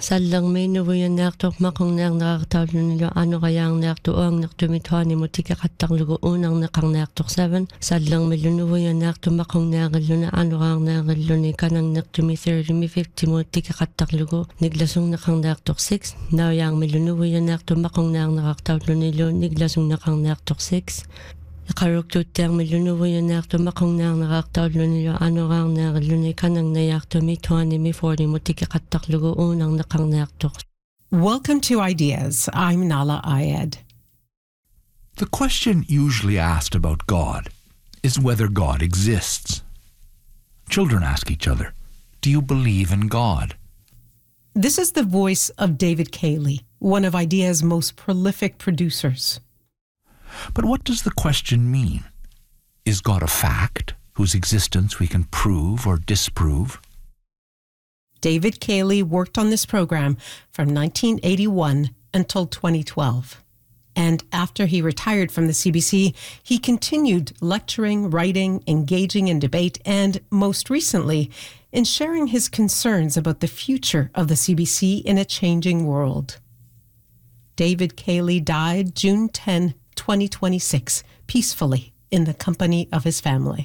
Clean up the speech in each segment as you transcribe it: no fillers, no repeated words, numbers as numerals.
Sallang may nuwayan naktok makong nang nakakatawlo nilo ano kayang naktuang naktumituan ni mutika katanglugo unang nakang naktok 7. Sallang may lunuwayan nakto makong nakalo na ano kang nakalo ni kanang naktumi 30 mi 50 mutika katanglugo niglasong nakang naktok 6. Nawayang may lunuwayan nakto makong nang nakakatawlo nilo niglasong nakang naktok 6. Nakarugtutang milunuwayan nakto makong nang nakakatawlo nilo ano kang nakalunay ka nang nayakto mi 20 mi 40 mutika kataklugo unang nakang naktok. Welcome to Ideas. I'm Nala Ayed. The question usually asked about God is whether God exists. Children ask each other, do you believe in God? This is the voice of David Cayley, one of Ideas' most prolific producers. But what does the question mean? Is God a fact whose existence we can prove or disprove? David Cayley worked on this program from 1981 until 2012. And after he retired from the CBC, he continued lecturing, writing, engaging in debate, and most recently, in sharing his concerns about the future of the CBC in a changing world. David Cayley died June 10, 2026, peacefully in the company of his family.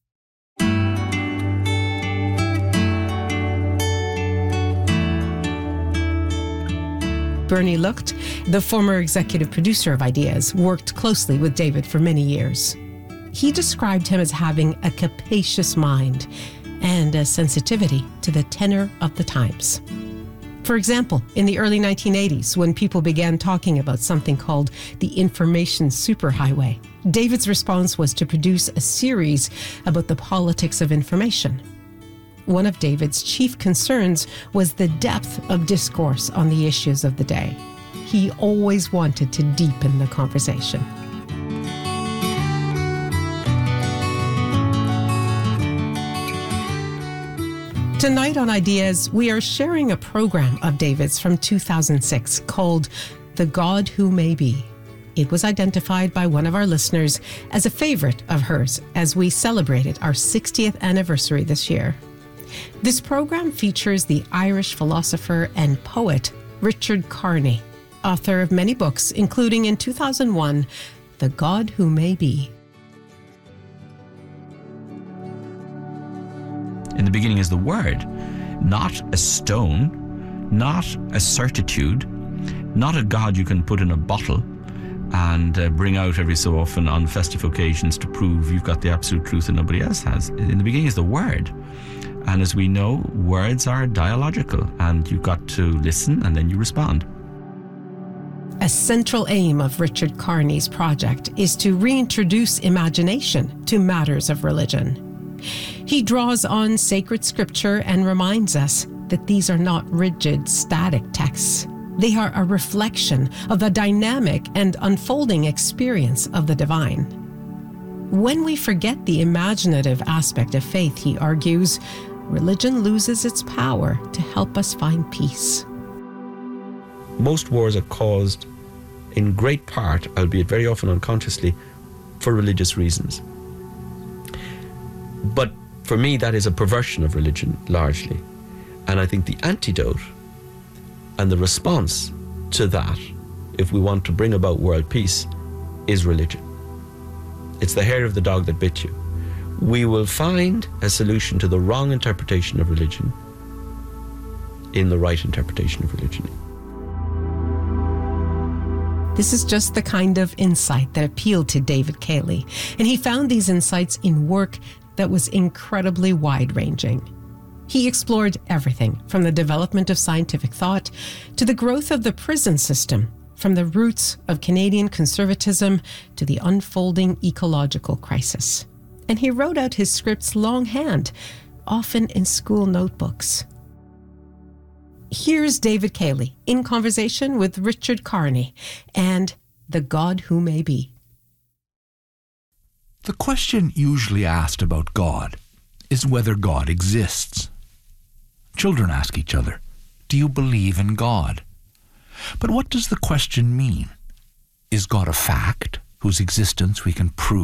Bernie Lucht, the former executive producer of Ideas, worked closely with David for many years. He described him as having a capacious mind and a sensitivity to the tenor of the times. For example, in the early 1980s, when people began talking about something called the information superhighway, David's response was to produce a series about the politics of information. One of David's chief concerns was the depth of discourse on the issues of the day. He always wanted to deepen the conversation. Tonight on Ideas, we are sharing a program of David's from 2006 called The God Who May Be. It was identified by one of our listeners as a favorite of hers as we celebrated our 60th anniversary this year. This program features the Irish philosopher and poet Richard Carney, author of many books, including in 2001, The God Who May Be. In the beginning is the Word, not a stone, not a certitude, not a God you can put in a bottle and bring out every so often on festive occasions to prove you've got the absolute truth that nobody else has. In the beginning is the Word. And as we know, words are dialogical, and you've got to listen and then you respond. A central aim of Richard Carney's project is to reintroduce imagination to matters of religion. He draws on sacred scripture and reminds us that these are not rigid, static texts. They are a reflection of the dynamic and unfolding experience of the divine. When we forget the imaginative aspect of faith, he argues, religion loses its power to help us find peace. Most wars are caused in great part, albeit very often unconsciously, for religious reasons. But for me, that is a perversion of religion, largely. And I think the antidote and the response to that, if we want to bring about world peace, is religion. It's the hair of the dog that bit you. We will find a solution to the wrong interpretation of religion in the right interpretation of religion. This is just the kind of insight that appealed to David Cayley, and he found these insights in work that was incredibly wide-ranging. He explored everything from the development of scientific thought to the growth of the prison system, from the roots of Canadian conservatism to the unfolding ecological crisis. And he wrote out his scripts longhand, often in school notebooks. Here's David Cayley in conversation with Richard Carney and The God Who May Be. The question usually asked about God is whether God exists. Children ask each other, do you believe in God? But what does the question mean? Is God a fact whose existence we can prove